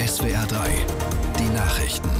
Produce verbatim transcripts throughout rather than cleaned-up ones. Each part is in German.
S W R drei, die Nachrichten.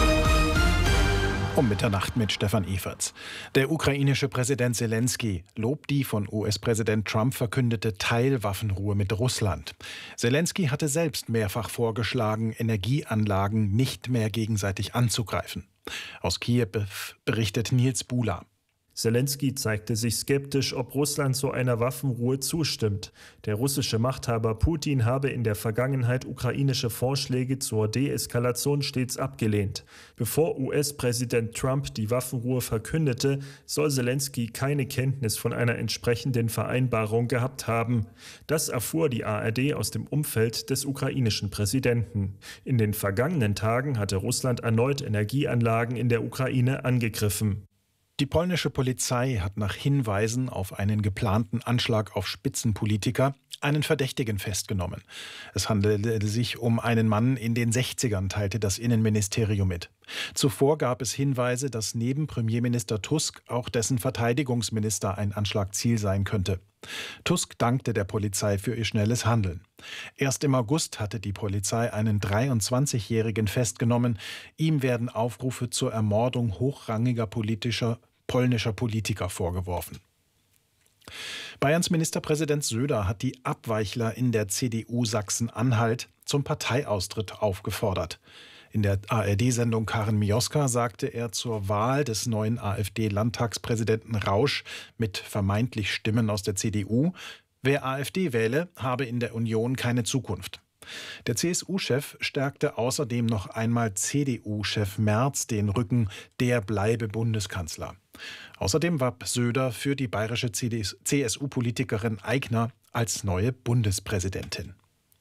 Um Mitternacht mit Stefan Eferts. Der ukrainische Präsident Selenskyj lobt die von U S-Präsident Trump verkündete Teilwaffenruhe mit Russland. Selenskyj hatte selbst mehrfach vorgeschlagen, Energieanlagen nicht mehr gegenseitig anzugreifen. Aus Kiew berichtet Nils Buhler. Selenskyj zeigte sich skeptisch, ob Russland zu einer Waffenruhe zustimmt. Der russische Machthaber Putin habe in der Vergangenheit ukrainische Vorschläge zur Deeskalation stets abgelehnt. Bevor U S-Präsident Trump die Waffenruhe verkündete, soll Selenskyj keine Kenntnis von einer entsprechenden Vereinbarung gehabt haben. Das erfuhr die A R D aus dem Umfeld des ukrainischen Präsidenten. In den vergangenen Tagen hatte Russland erneut Energieanlagen in der Ukraine angegriffen. Die polnische Polizei hat nach Hinweisen auf einen geplanten Anschlag auf Spitzenpolitiker einen Verdächtigen festgenommen. Es handelte sich um einen Mann in den sechzigern, teilte das Innenministerium mit. Zuvor gab es Hinweise, dass neben Premierminister Tusk auch dessen Verteidigungsminister ein Anschlagziel sein könnte. Tusk dankte der Polizei für ihr schnelles Handeln. Erst im August hatte die Polizei einen dreiundzwanzigjährigen festgenommen. Ihm werden Aufrufe zur Ermordung hochrangiger politischer polnischer Politiker vorgeworfen. Bayerns Ministerpräsident Söder hat die Abweichler in der C D U Sachsen-Anhalt zum Parteiaustritt aufgefordert. In der A R D-Sendung Karin Mioska sagte er zur Wahl des neuen AfD-Landtagspräsidenten Rausch mit vermeintlich Stimmen aus der C D U, wer AfD wähle, habe in der Union keine Zukunft. Der C S U-Chef stärkte außerdem noch einmal C D U-Chef Merz den Rücken, der bleibe Bundeskanzler. Außerdem warb Söder für die bayerische C S U-Politikerin Aigner als neue Bundespräsidentin.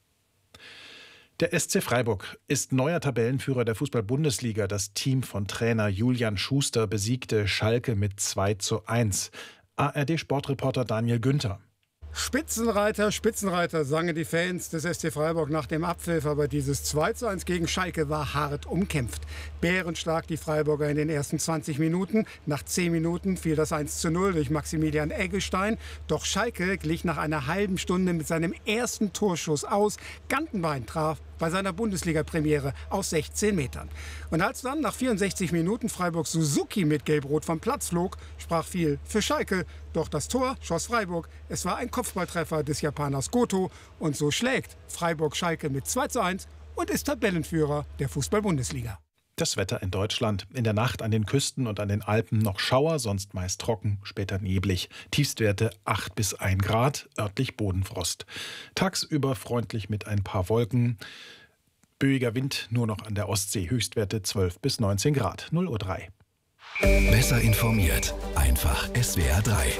Der S C Freiburg ist neuer Tabellenführer der Fußball-Bundesliga. Das Team von Trainer Julian Schuster besiegte Schalke mit zwei zu eins. A R D-Sportreporter Daniel Günther. Spitzenreiter, Spitzenreiter, sangen die Fans des S C Freiburg nach dem Abpfiff, aber dieses zwei zu eins gegen Schalke war hart umkämpft. Bärenstark die Freiburger in den ersten zwanzig Minuten. Nach zehn Minuten fiel das eins zu null durch Maximilian Eggestein. Doch Schalke glich nach einer halben Stunde mit seinem ersten Torschuss aus. Gantenbein traf bei seiner Bundesliga-Premiere aus sechzehn Metern. Und als dann nach vierundsechzig Minuten Freiburg Suzuki mit Gelb-Rot vom Platz flog, sprach viel für Schalke. Doch das Tor schoss Freiburg. Es war ein Kopfballtreffer des Japaners Goto. Und so schlägt Freiburg Schalke mit zwei zu eins und ist Tabellenführer der Fußball-Bundesliga. Das Wetter in Deutschland. In der Nacht an den Küsten und an den Alpen noch Schauer, sonst meist trocken, später neblig. Tiefstwerte acht bis ein Grad, örtlich Bodenfrost. Tagsüber freundlich mit ein paar Wolken. Böiger Wind nur noch an der Ostsee. Höchstwerte zwölf bis neunzehn Grad. null Uhr drei. Besser informiert. Einfach S W R drei.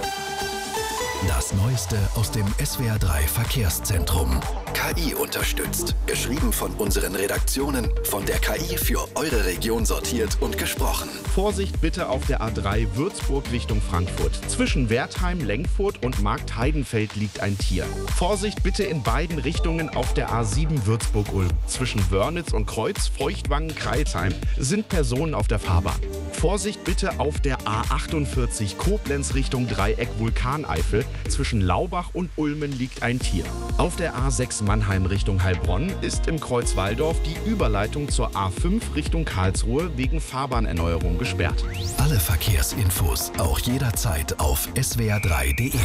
Das Neueste aus dem S W R drei Verkehrszentrum. K I unterstützt. Geschrieben von unseren Redaktionen, von der K I für eure Region sortiert und gesprochen. Vorsicht bitte auf der A drei Würzburg Richtung Frankfurt. Zwischen Wertheim, Lenkfurt und Marktheidenfeld liegt ein Tier. Vorsicht bitte in beiden Richtungen auf der A sieben Würzburg-Ulm. Zwischen Wörnitz und Kreuz, Feuchtwangen-Kreilsheim sind Personen auf der Fahrbahn. Vorsicht bitte auf der A achtundvierzig Koblenz Richtung Dreieck Vulkaneifel. Zwischen Laubach und Ulmen liegt ein Tier. Auf der A sechs Mannheim Richtung Heilbronn ist im Kreuz Walldorf die Überleitung zur A fünf Richtung Karlsruhe wegen Fahrbahnerneuerung gesperrt. Alle Verkehrsinfos auch jederzeit auf S W R drei punkt de.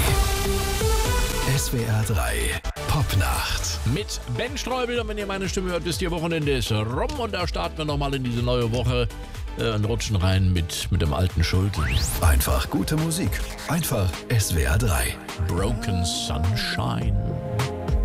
S W R drei Popnacht. Mit Ben Streubel, und wenn ihr meine Stimme hört, wisst ihr, Wochenende ist rum und da starten wir nochmal in diese neue Woche äh, und rutschen rein mit, mit dem alten Schulden. Einfach gute Musik. Einfach S W R drei. Broken Sunshine.